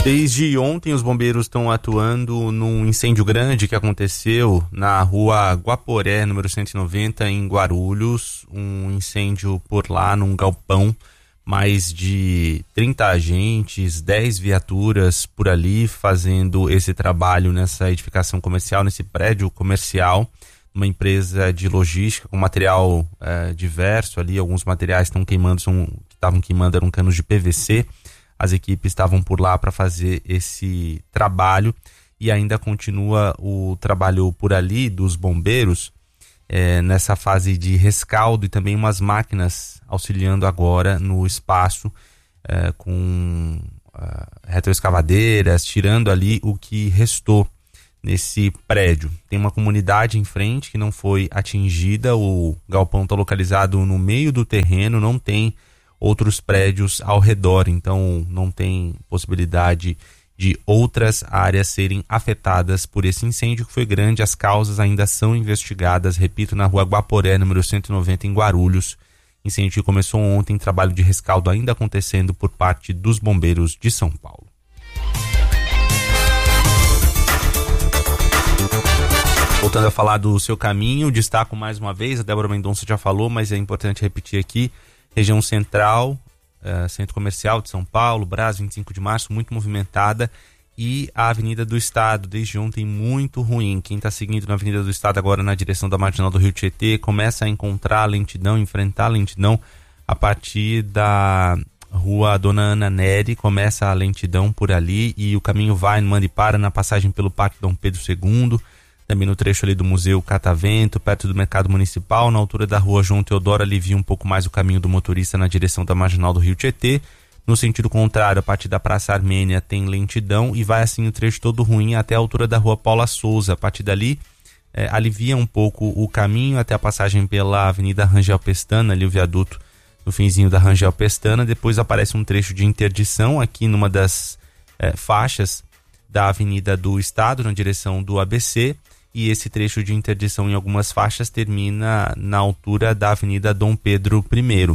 Desde ontem os bombeiros estão atuando num incêndio grande que aconteceu na rua Guaporé, número 190, em Guarulhos. Um incêndio por lá num galpão, mais de 30 agentes, 10 viaturas por ali fazendo esse trabalho nessa edificação comercial, nesse prédio comercial. Uma empresa de logística com material diverso ali. Alguns materiais que estavam queimando eram canos de PVC. As equipes estavam por lá para fazer esse trabalho e ainda continua o trabalho por ali dos bombeiros nessa fase de rescaldo, e também umas máquinas auxiliando agora no espaço com retroescavadeiras, tirando ali o que restou nesse prédio. Tem uma comunidade em frente que não foi atingida, o galpão está localizado no meio do terreno, não tem outros prédios ao redor, então não tem possibilidade de outras áreas serem afetadas por esse incêndio que foi grande. As causas ainda são investigadas, repito, na rua Guaporé, número 190, em Guarulhos. Incêndio que começou ontem, trabalho de rescaldo ainda acontecendo por parte dos bombeiros de São Paulo. Voltando a falar do seu caminho, destaco mais uma vez, a Débora Mendonça já falou, mas é importante repetir aqui: região central, centro comercial de São Paulo, Brás, 25 de março, muito movimentada, e a Avenida do Estado, desde ontem, muito ruim. Quem está seguindo na Avenida do Estado agora na direção da Marginal do Rio Tietê, começa a encontrar lentidão, enfrentar lentidão a partir da rua Dona Ana Neri, começa a lentidão por ali, e o caminho vai no manda e para na passagem pelo Parque Dom Pedro II, também no trecho ali do Museu Catavento, perto do Mercado Municipal, na altura da rua João Teodoro, alivia um pouco mais o caminho do motorista na direção da Marginal do Rio Tietê. No sentido contrário, a partir da Praça Armênia tem lentidão e vai assim o trecho todo ruim até a altura da rua Paula Souza. A partir dali alivia um pouco o caminho até a passagem pela Avenida Rangel Pestana, ali o viaduto no finzinho da Rangel Pestana. Depois aparece um trecho de interdição aqui numa das faixas da Avenida do Estado, na direção do ABC. E esse trecho de interdição em algumas faixas termina na altura da Avenida Dom Pedro I.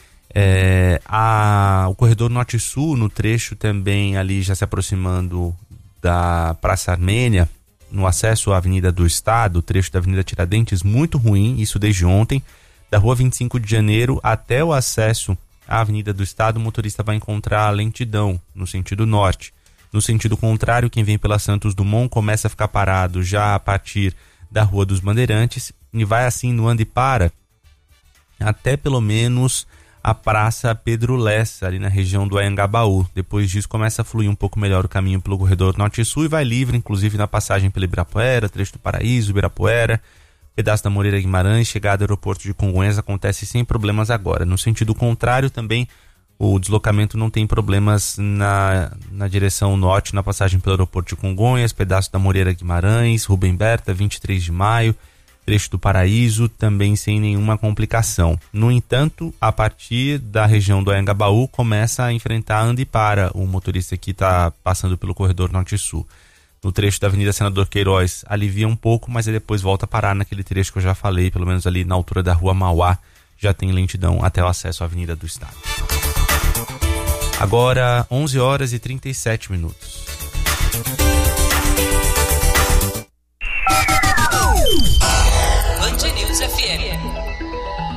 O corredor Norte-Sul, no trecho também ali já se aproximando da Praça Armênia, no acesso à Avenida do Estado, o trecho da Avenida Tiradentes, muito ruim, isso desde ontem. Da rua 25 de janeiro até o acesso à Avenida do Estado, o motorista vai encontrar lentidão no sentido norte. No sentido contrário, quem vem pela Santos Dumont começa a ficar parado já a partir da Rua dos Bandeirantes e vai assim no anda e para até pelo menos a Praça Pedro Lessa, ali na região do Anhangabaú. Depois disso começa a fluir um pouco melhor o caminho pelo corredor Norte-Sul e vai livre, inclusive na passagem pelo Ibirapuera, trecho do Paraíso, Ibirapuera, pedaço da Moreira Guimarães, chegada ao aeroporto de Congonhas acontece sem problemas agora. No sentido contrário também, o deslocamento não tem problemas na direção norte, na passagem pelo aeroporto de Congonhas, pedaço da Moreira Guimarães, Rubem Berta, 23 de maio, trecho do Paraíso, também sem nenhuma complicação. No entanto, a partir da região do Anhangabaú, começa a enfrentar anda e para o motorista que está passando pelo corredor norte-sul. No trecho da Avenida Senador Queiroz, alivia um pouco, mas aí depois volta a parar naquele trecho que eu já falei, pelo menos ali na altura da rua Mauá, já tem lentidão até o acesso à Avenida do Estado. Agora, 11 horas e 37 minutos. Band News FM.